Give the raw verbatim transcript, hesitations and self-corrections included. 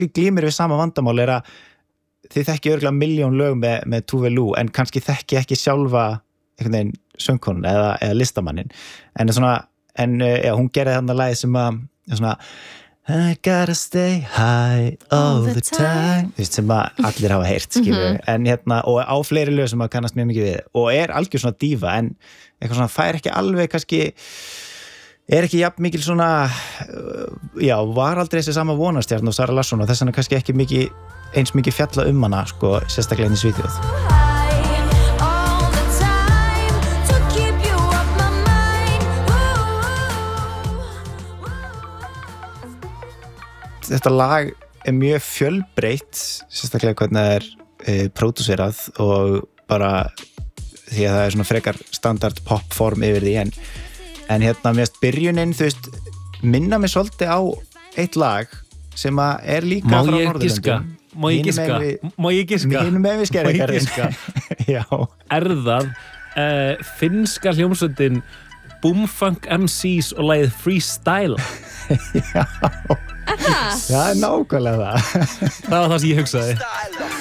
glímir við sama vandamál er að þið þekki örugglega milljón lög með, með Tove Lo en kannski þekki ekki sjálfa einhvern veginn söngkonun eða, eða listamannin en, svona, en já, hún gerði þarna lagi sem að svona, I gotta stay high all the time Vist, sem að allir hafa heyrt mm-hmm. en hérna, og á fleiri lög sem að kannast mjög mikið við og er algjör svona dífa en eitthvað svona fær ekki alveg kannski er ekki jafn mikil svona já, var aldrei þessi sama vonastjarn og Sara Larsson og þess vegna kannski ekki mikið, eins mikið fjalla um hana sko, sérstaklega inn í Svíþjóð Þetta lag er mjög fjölbreytt sérstaklega hvernig það er e, pródúserað og bara því að það er svona frekar standard popform yfir því en En hérna mest byrjunin, þú veist, minna mig svolítið á eitt lag sem að er líka Má frá ég Norðurlöndum. giska? Má ég giska? Má ég giska? Hinum með við skerðingarinn. Já. Er það uh, finnska hljómsveitin Boomfunk M Cs og lagið Freestyle? Já. Það er nákvæmlega það. Það var það sem ég hugsaði.